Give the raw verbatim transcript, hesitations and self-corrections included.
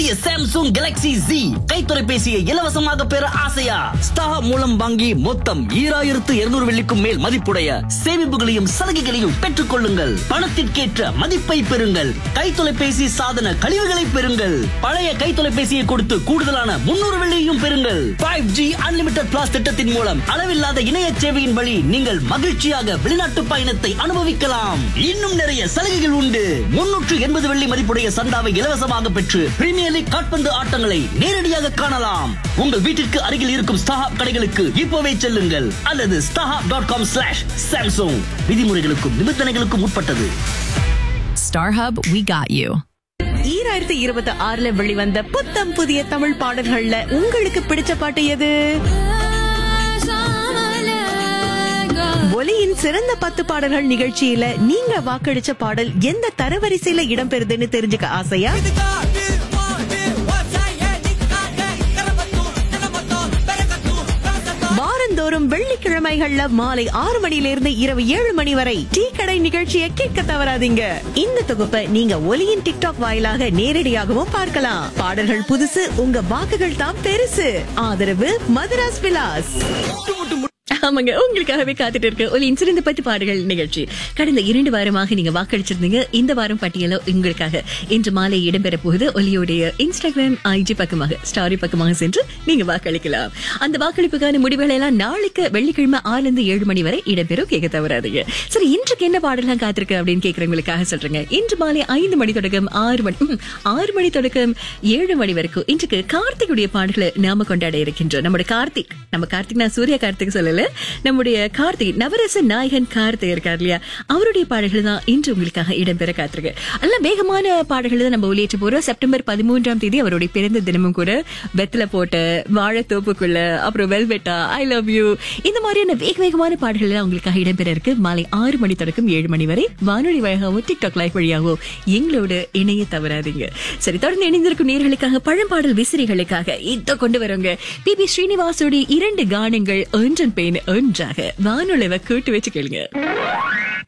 புதிய Samsung Galaxy Z கை தொலைபேசியை இலவசமாக பெற ஆசையா? ஸ்டார் மூலம் வாங்கி மொத்தம் ஈராயிரத்து இருநூறு வெள்ளிக்கும் மேல் மதிப்புடைய சேமிப்புகளையும் சலுகைகளையும் பெற்றுக் கொள்ளுங்கள். பணத்திற்கேற்ற மதிப்பை பெறுங்கள். கை தொலைபேசி சாதன கழிவுகளை பெறுங்கள். பழைய கை தொலைபேசியை கொடுத்து கூடுதலான முன்னூறு வெள்ளியையும் பெறுங்கள். ஃபைவ் ஜி அன்லிமிட்டட் பிளாஸ் திட்டத்தின் மூலம் அளவில்லாத இணைய சேவையின் வழி நீங்கள் மகிழ்ச்சியாக வெளிநாட்டு பயணத்தை அனுபவிக்கலாம். இன்னும் நிறைய சலுகைகள் உண்டு. முன்னூற்று எண்பது வெள்ளி மதிப்புடைய சந்தாவை இலவசமாக பெற்று பிரீமியர் லீக் கால்பந்து ஆட்டங்களை நேரடியாக காணலாம். உங்கள் வீட்டிற்கு அருகில் இருக்கும் ஸ்டார் கடைகளுக்கு இப்போவே செல்லுங்கள் அல்லது star dot com slash Samsung. விதிமுறைகளுக்கும் நிபந்தனைகளுக்கும் உட்பட்டது. StarHub, we got you. ஈராயிரத்தி இருபத்தி ஆறுல வெளிவந்த புத்தம் புதிய தமிழ் பாடல்கள்ல உங்களுக்கு பிடிச்ச பாட்டு எது? ஒலியின் சிறந்த பத்து பாடல்கள் நிகழ்ச்சியில நீங்க வாக்களிச்ச பாடல் எந்த தரவரிசையில இடம்பெறுதுன்னு தெரிஞ்சுக்க ஆசையா? வாரந்தோறும் வெள்ளிக்கிழமைகள்ல மாலை ஆறு மணியிலிருந்து இரவு ஏழு மணி வரை டீ கடை நிகழ்ச்சியை கேட்க தவறாதீங்க. இந்த தொகுப்பை நீங்க ஒலியின் டிக்டாக் வாயிலாக நேரடியாகவும் பார்க்கலாம். பாடல்கள் புதுசு, உங்க வாக்குகள் தான் பெருசு. ஆதரவு மதுராஸ் விலாஸ். ஆமாங்க, உங்களுக்காகவே காத்துட்டு இருக்கு ஒலியின் சிறந்த பத்து பாடல்கள் நிகழ்ச்சி. கடந்த இரண்டு வாரமாக நீங்க வாக்களிச்சிருந்தீங்க. இந்த வாரம் பட்டியல உங்களுக்காக இன்று மாலை இடம்பெற போகுது. ஒலியோடைய இன்ஸ்டாகிராம், ஐஜி பக்கமாக, ஸ்டாரி பக்கமாக சென்று நீங்க வாக்களிக்கலாம். அந்த வாக்களிப்புக்கான முடிவுகள் எல்லாம் நாளைக்கு வெள்ளிக்கிழமை ஆறுல இருந்து ஏழு மணி வரை இடம்பெறும். கேட்க தவறாதீங்க. சரி, இன்றைக்கு என்ன பாடலாம் காத்திருக்கு அப்படின்னு கேட்கறவங்களுக்காக சொல்றேங்க. இன்று மாலை ஐந்து மணி தொடக்கம் ஆறு மணி ஆறு மணி தொடக்கம் ஏழு மணி வரைக்கும் இன்றைக்கு கார்த்திகுடைய பாடல்களை நாம கொண்டாட இருக்கின்றோம். நம்முடைய கார்த்திக், நம்ம கார்த்திக், நான் சூர்யா கார்த்திக் சொல்லல, நம்முடைய கார்த்திக், நவரச நாயகன் கார்த்திக் இருக்கார் இல்லையா, அவருடைய பாடல்கள் தான் இன்று உங்களுக்காக இடம்பெற காத்திருக்கு. எல்லாம் வேகமான பாடல்கள் தான் நம்ம வெளியேற்ற போறோம். செப்டம்பர் பதிமூன்றாம் தேதி அவருடைய பிறந்த தினமும் கூட. வெத்தலை போட்ட, வாழைத்தோப்புக்குள்ள, அப்புறம் வெல்வெட்டா, ஐ லவ் யூ, இந்த மாதிரியான வேக வேகமான பாடல்கள் எல்லாம் உங்களுக்காக இடம்பெற இருக்கு. மாலை ஆறு மணி தொடக்கம் ஏழு மணி வரை வானொலி வழியாகவும் டிக்டாக் லைவ் வழியாகவும் எங்களோட இணைய தவறாதீங்க. சரி, தொடர்ந்து இணைந்திருக்கும் நேர்களுக்காக பழம்பாடல் விசிறிகளுக்காக இத கொண்டு வருங்க. பி பி ஸ்ரீனிவாசோட இரண்டு கானங்கள் ஒன்றன் பேன் ஒன்றாக வானொலிவை கூட்டு வச்சு கேளுங்க.